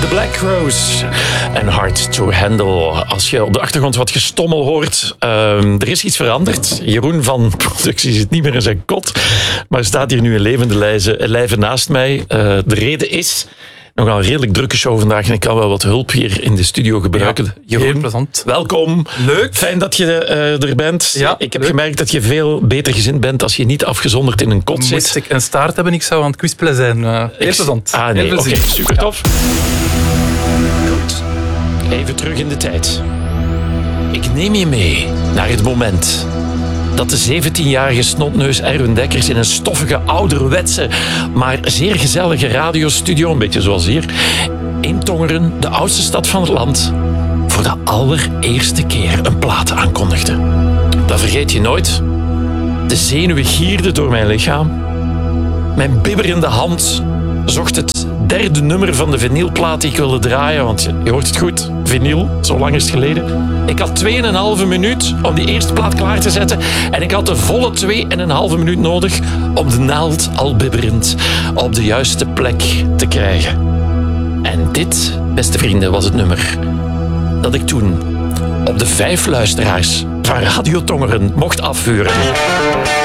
The Black Rose en Hard to Handle. Als je op de achtergrond wat gestommel hoort, er is iets veranderd. Jeroen van productie zit niet meer in zijn kot, maar staat hier nu in levende lijven naast mij. De reden is nogal een redelijk drukke show vandaag en ik kan wel wat hulp hier in de studio gebruiken. Ja, Jeroen, heel plezant. welkom. Leuk. Fijn dat je er bent. Ja, ik heb leuk. gemerkt dat je veel beter gezind bent als je niet afgezonderd in een kot zit. Moest ik een staart hebben, ik zou aan het kwispelen zijn. Heel plezant. Ah nee, Heel oké, plezier. super tof. Goed. Even terug in de tijd. Ik neem je mee naar het moment dat de 17-jarige snotneus Erwin Dekkers in een stoffige, ouderwetse, maar zeer gezellige radiostudio, een beetje zoals hier, in Tongeren, de oudste stad van het land, voor de allereerste keer een plaat aankondigde. Dat vergeet je nooit. De zenuwen gierden door mijn lichaam. Mijn bibberende hand zocht het derde nummer van de vinylplaat die ik wilde draaien, want je hoort het goed, vinyl, zo lang is het geleden. Ik had 2,5 minuut om die eerste plaat klaar te zetten en ik had de volle 2,5 minuut nodig om de naald al bibberend op de juiste plek te krijgen. En dit, beste vrienden, was het nummer dat ik toen op de 5 luisteraars van Radio Tongeren mocht afvuren.